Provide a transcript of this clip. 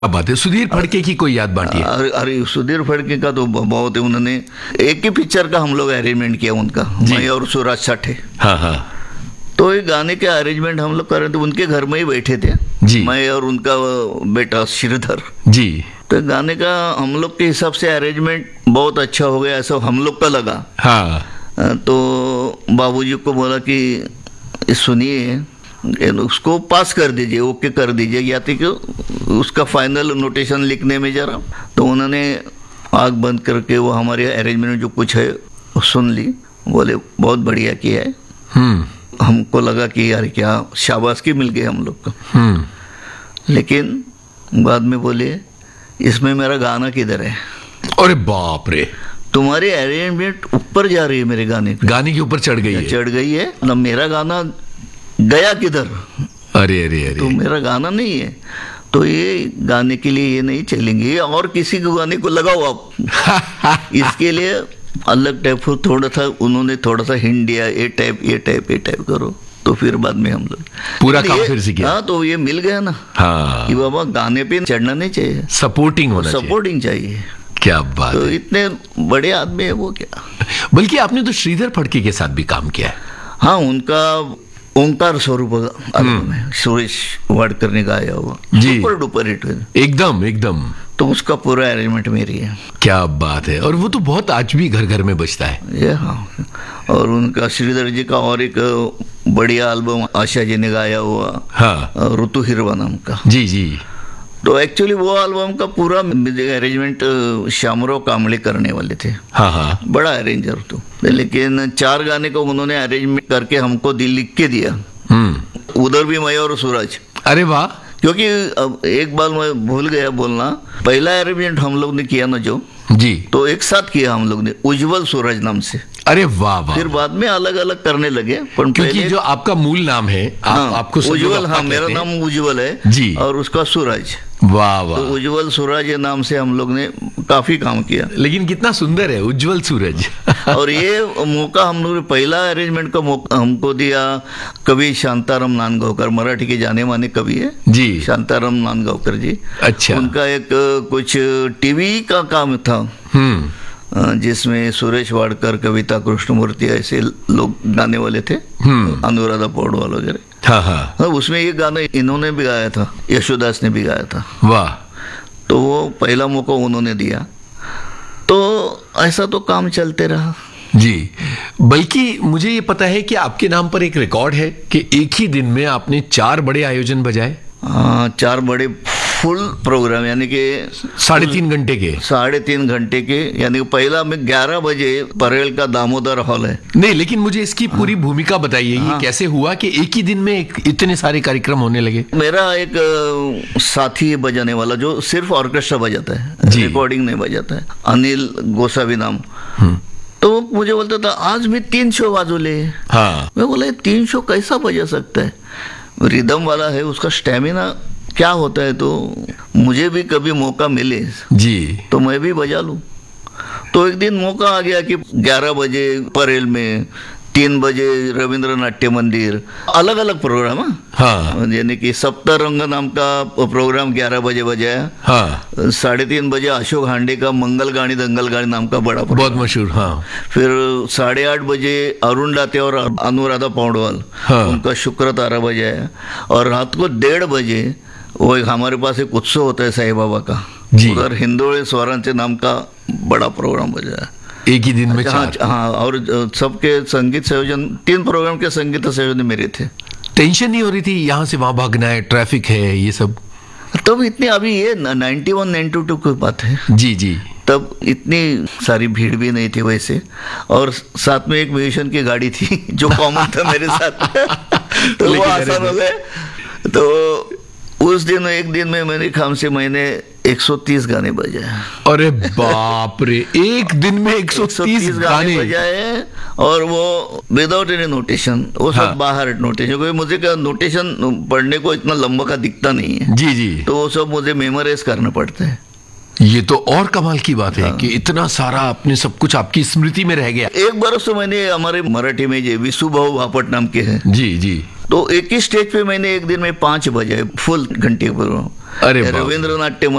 क्या बात है। सुधीर फड़के की कोई याद बांटिए। अरे सुधीर फड़के का तो बहुत है। उन्होंने एक ही पिक्चर का हम लोग अरेंजमेंट किया उनका, मैं और सूरज साठे। हाँ हाँ। तो ये गाने के अरेंजमेंट हम लोग कर रहे थे, उनके घर में ही बैठे थे जी। मैं और उनका बेटा श्रीधर जी। तो गाने का हम लोग के हिसाब से अरेंजमेंट बहुत अच्छा हो गया, ऐसा हम लोग का लगा। हाँ। तो बाबूजी को बोला कि सुनिए, उसको पास कर दीजिए, ओके कर दीजिए, या तो कि उसका फाइनल नोटेशन लिखने में जरा। तो उन्होंने आग बंद करके वो हमारे अरेंजमेंट जो कुछ है वो सुन ली, बोले बहुत बढ़िया किया है। हमको लगा कि यार क्या शाबाशी मिल गई हम लोग को। लेकिन बाद में बोले इसमें मेरा गाना किधर है? अरे बाप रे, तुम्हारी अरेंजमेंट ऊपर जा रही है, मेरे गाने के ऊपर चढ़ गई है ना, मेरा गाना गया किधर? अरे अरे अरे, तो मेरा गाना नहीं है, तो ये गाने के लिए ये नहीं चलेंगे, और किसी को गाने को लगाओ आप। इसके लिए अलग टाइप थोड़ा सा उन्होंने थोड़ा सा हिंट दिया, ये टाइप करो। तो फिर बाद में हम लोग पूरा काम फिर से किया। हाँ, तो ये मिल गया ना। हाँ, कि बाबा गाने पे चढ़ना नहीं चाहिए, सपोर्टिंग चाहिए। क्या बात तो है। इतने बड़े आदमी है वो, क्या। बल्कि आपने तो श्रीधर फड़के के साथ भी काम किया है। हाँ, उनका ओंकार स्वरूप में सुरेश वाडकर ने गाया हुआ, सुपर डुपर हिट है एकदम। तो उसका पूरा अरेंजमेंट मेरी है। क्या बात है। और वो तो बहुत आज भी घर घर में बजता है ये। हाँ, और उनका श्रीधर जी का और एक बढ़िया एल्बम आशा जी ने गाया हुआ। हाँ, ऋतु हिरवा नाम का। जी। तो एक्चुअली वो एल्बम का पूरा अरेंजमेंट श्यामराव कांबळे करने वाले थे। हाँ। बड़ा अरेंजर तो, लेकिन 4 गाने को उन्होंने अरेंजमेंट करके हमको लिख के दिया। उधर भी मैं और सूरज। अरे वाह। क्योंकि अब एक बार मैं भूल गया बोलना, पहला अरेंजमेंट हम लोग ने किया ना जो जी, तो एक साथ किया हम लोग ने, उज्जवल सूरज नाम से। अरे वाह। फिर बाद में अलग अलग करने लगे, पर क्योंकि जो आपका मूल नाम है आपको उज्जवल। हाँ, मेरा नाम उज्जवल है जी, और उसका सूरज। वाह। तो उज्जवल सूरज नाम से हम लोग ने काफी काम किया। लेकिन कितना सुंदर है उज्जवल सूरज। और ये मौका हम लोग ने पहला अरेंजमेंट का मौका हमको दिया कवि शांताराम नांदगांवकर, मराठी के जाने माने कवि है जी, शांताराम नांदगांवकर जी। अच्छा। उनका एक कुछ टीवी का काम था जिसमें सुरेश वाडकर, कविता कृष्णमूर्ति ऐसे लोग गाने वाले थे, अनुराधा पौडवाल वगैरह। हाँ। उसमें ये गाना इन्होंने भी गाया था, यशोदास ने भी गाया था। वाह। तो वो पहला मौका उन्होंने दिया, तो ऐसा तो काम चलते रहा जी। बल्कि मुझे ये पता है कि आपके नाम पर एक रिकॉर्ड है कि एक ही दिन में आपने 4 बड़े आयोजन बजाए। 4 बड़े फुल प्रोग्राम, यानी कि 3.5 घंटे के। 3.5 घंटे के, यानी कि पहला में 11 बजे परेल का दामोदर हॉल है। नहीं, लेकिन मुझे इसकी पूरी भूमिका बताइए। ये कैसे हुआ कि एक ही दिन में इतने सारे कार्यक्रम होने लगे? मेरा एक साथी है बजाने वाला, जो सिर्फ ऑर्केस्ट्रा बजाता है, रिकॉर्डिंग नहीं बजाता है, अनिल गोसावी नाम। तो मुझे बोलता था आज मैं 3 शो बाजूले। हाँ। मैं बोला 3 शो कैसा बजा सकता है, रिदम वाला है, उसका स्टेमिना क्या होता है, तो मुझे भी कभी मौका मिले जी तो मैं भी बजा लूं। तो एक दिन मौका आ गया कि 11 बजे परेल में, 3 बजे रविंद्र नाट्य मंदिर, अलग अलग प्रोग्राम। हाँ, यानी कि सप्तरंग नाम का प्रोग्राम 11 बजे बजाया। हाँ। 3:30 बजे अशोक हांडे का मंगल गाड़ी दंगल गाड़ी नाम का बड़ा प्रोग्राम, बहुत मशहूर। हाँ। फिर 8:30 बजे अरुण दाते और अनुराधा पौडवाल, उनका शुक्र तारा बजाया। और रात को 1:30 बजे वो एक हमारे पास एक उत्सव होता है साईं बाबा का, उधर हिंदोले स्वरांचे नाम का बड़ा प्रोग्राम बजाया एक ही दिन में। 4। हाँ, और सबके संगीत संयोजन, 3 प्रोग्राम के संगीत संयोजन मेरे थे। टेंशन नहीं हो रही थी यहाँ से वहां भागना है, ट्रैफिक है, ये सब? तब इतनी, अभी ये 91-92 की बात है जी। तब इतनी सारी भीड़ भी नहीं थी वैसे, और साथ में एक म्यूजिशियन की गाड़ी थी जो कॉमन था मेरे साथ। तो वो आसान हो गए। तो उस दिन एक दिन में मेरे ख्याल से मैंने 130 गाने बजाए। अरे बाप रे, एक दिन में 130 गाने बजाए, और वो विदाउट एनी नोटेशन, वो सब बाहर नोटेशन, क्योंकि मुझे का नोटेशन पढ़ने को इतना लंबा का दिखता नहीं है जी, तो वो सब मुझे मेमोराइज करना पड़ता है। ये तो और कमाल की बात है कि इतना सारा अपने सब कुछ आपकी स्मृति में रह गया। एक बरस तो मैंने हमारे मराठी में जो विशुभाऊ भापट नाम के हैं जी, तो एक ही स्टेज पे मैंने एक दिन में 5 बजाए फुल घंटे पर। अरे बाप रे। रवींद्र नाट्य